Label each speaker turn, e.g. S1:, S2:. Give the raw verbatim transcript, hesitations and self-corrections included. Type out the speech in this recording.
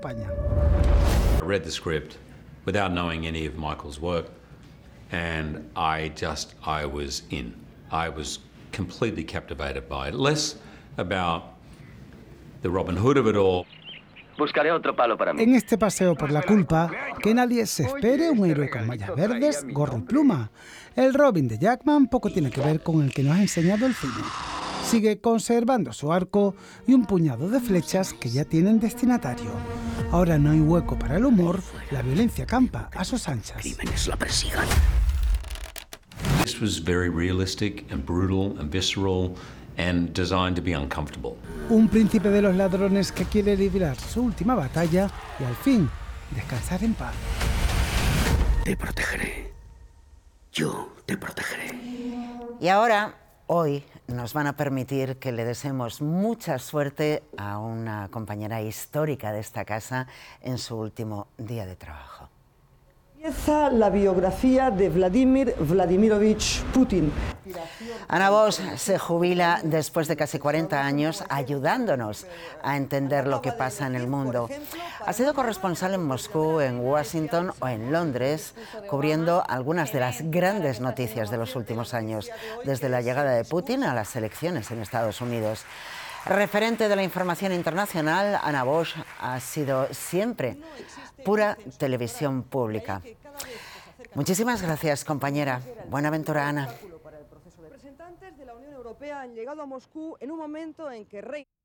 S1: campaña.
S2: I read the script without knowing any of Michael's work, and I just, I was in. I was completely captivated by it. Less about the Robin Hood of it all.
S3: Buscaré otro palo para mí.
S1: En este paseo por la culpa, que nadie se espere un héroe con mallas verdes, gorro y pluma. El Robin de Jackman poco tiene que ver con el que nos ha enseñado el cine. Sigue conservando su arco y un puñado de flechas que ya tienen destinatario. Ahora no hay hueco para el humor, la violencia campa a sus anchas.
S3: Crímenes la persigan.
S2: This was very realistic and brutal and visceral and designed to be uncomfortable.
S1: Un príncipe de los ladrones que quiere librar su última batalla y al fin descansar en paz.
S3: Te protegeré. Yo te protegeré.
S4: Y ahora, hoy, nos van a permitir que le deseemos mucha suerte a una compañera histórica de esta casa en su último día de trabajo.
S5: Empieza la biografía de Vladimir Vladimirovich Putin.
S4: Ana Bosch se jubila después de casi cuarenta años ayudándonos a entender lo que pasa en el mundo. Ha sido corresponsal en Moscú, en Washington o en Londres, cubriendo algunas de las grandes noticias de los últimos años, desde la llegada de Putin a las elecciones en Estados Unidos. Referente de la información internacional, Ana Bosch ha sido siempre pura televisión pública. Muchísimas gracias, compañera. Buena aventura, Ana.
S5: Representantes de la Unión Europea han llegado a Moscú en un momento en que Rey